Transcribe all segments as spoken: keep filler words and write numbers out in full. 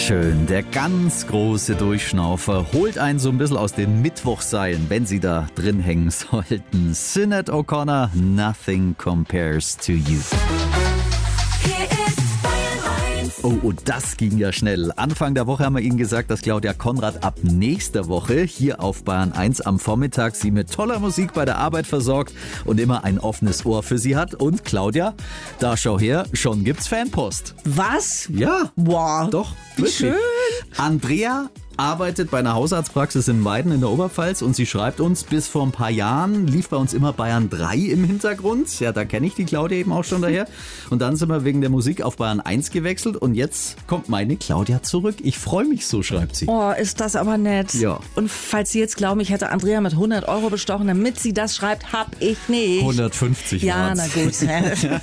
schön. Der ganz große Durchschnaufer holt einen so ein bisschen aus den Mittwochseilen, wenn Sie da drin hängen sollten. Sinead O'Connor, Nothing Compares to You. Oh, und das ging ja schnell. Anfang der Woche haben wir Ihnen gesagt, dass Claudia Konrad ab nächster Woche hier auf Bayern eins am Vormittag Sie mit toller Musik bei der Arbeit versorgt und immer ein offenes Ohr für Sie hat. Und Claudia, da schau her, schon gibt's Fanpost. Was? Ja. Wow. Doch, wie wirklich. schön. Andrea arbeitet bei einer Hausarztpraxis in Weiden in der Oberpfalz und sie schreibt uns, bis vor ein paar Jahren lief bei uns immer Bayern drei im Hintergrund. Ja, da kenne ich die Claudia eben auch schon daher. Und dann sind wir wegen der Musik auf Bayern eins gewechselt und jetzt kommt meine Claudia zurück. Ich freue mich so, schreibt sie. Oh, ist das aber nett. Ja. Und falls Sie jetzt glauben, ich hätte Andrea mit hundert Euro bestochen, damit sie das schreibt, hab ich nicht. hundertfünfzig Ja, waren's. na gut.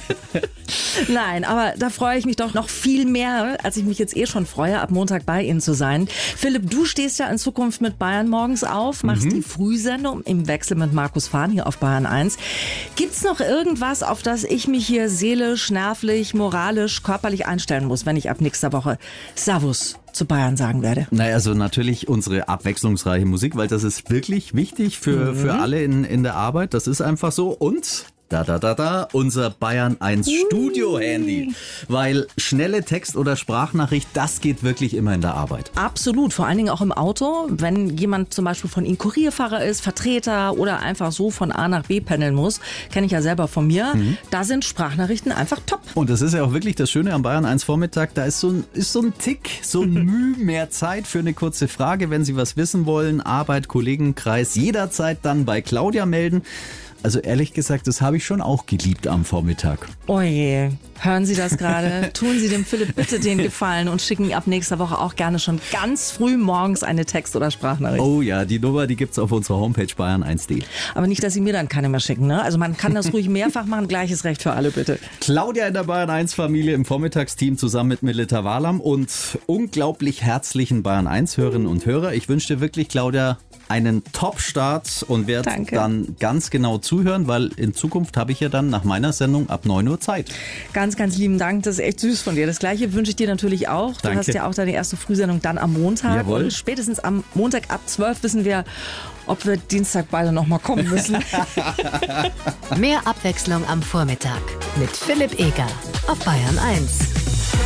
Nein, aber da freue ich mich doch noch viel mehr, als ich mich jetzt eh schon freue, ab Montag bei Ihnen zu sein. Philipp, du stehst ja in Zukunft mit Bayern morgens auf, machst mhm. die Frühsendung im Wechsel mit Markus Fahn hier auf Bayern eins. Gibt's noch irgendwas, auf das ich mich hier seelisch, nervlich, moralisch, körperlich einstellen muss, wenn ich ab nächster Woche Servus zu Bayern sagen werde? Naja, also natürlich unsere abwechslungsreiche Musik, weil das ist wirklich wichtig für, mhm. für alle in, in der Arbeit. Das ist einfach so. Und da, da, da, da, unser Bayern eins Studio-Handy. Weil schnelle Text- oder Sprachnachricht, das geht wirklich immer in der Arbeit. Absolut, vor allen Dingen auch im Auto. Wenn jemand zum Beispiel von Ihnen Kurierfahrer ist, Vertreter oder einfach so von A nach B pendeln muss, kenne ich ja selber von mir, mhm. da sind Sprachnachrichten einfach top. Und das ist ja auch wirklich das Schöne am Bayern eins Vormittag, da ist so ein, ist so ein Tick, so ein Mühe mehr Zeit für eine kurze Frage, wenn Sie was wissen wollen. Arbeit, Kollegenkreis, jederzeit dann bei Claudia melden. Also ehrlich gesagt, das habe ich schon auch geliebt am Vormittag. Oh je, hören Sie das gerade? Tun Sie dem Philipp bitte den Gefallen und schicken ab nächster Woche auch gerne schon ganz früh morgens eine Text- oder Sprachnachricht. Oh ja, die Nummer, die gibt's auf unserer Homepage bayern eins punkt de. Aber nicht, dass Sie mir dann keine mehr schicken, ne? Also man kann das ruhig mehrfach machen, gleiches Recht für alle, bitte. Claudia in der Bayern eins Familie im Vormittagsteam zusammen mit Melita Walam und unglaublich herzlichen Bayern eins Hörerinnen und Hörer. Ich wünsche dir wirklich, Claudia, einen Top-Start und werde dann ganz genau zuhören, weil in Zukunft habe ich ja dann nach meiner Sendung ab neun Uhr Zeit. Ganz, ganz lieben Dank, das ist echt süß von dir. Das Gleiche wünsche ich dir natürlich auch. Du Danke. hast ja auch deine erste Frühsendung dann am Montag. Jawohl. Und spätestens am Montag ab zwölf wissen wir, ob wir Dienstag beide nochmal kommen müssen. Mehr Abwechslung am Vormittag mit Philipp Eger auf Bayern eins.